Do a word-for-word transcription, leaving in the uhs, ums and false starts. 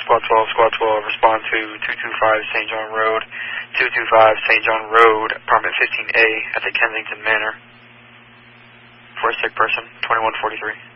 Squad twelve, Squad twelve, respond to two two five Saint John Road, two two five Saint John Road, apartment fifteen A at the Kensington Manor, for a sick person, twenty-one forty-three.